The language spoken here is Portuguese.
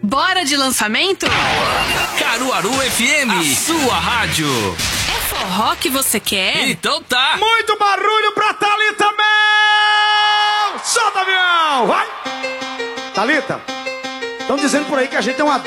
Bora de lançamento? Caruaru FM, a sua rádio. É forró que você quer? Então tá. Muito barulho pra Thalita Mel! Solta, avião! Vai! Thalita, estão dizendo por aí que a gente é uma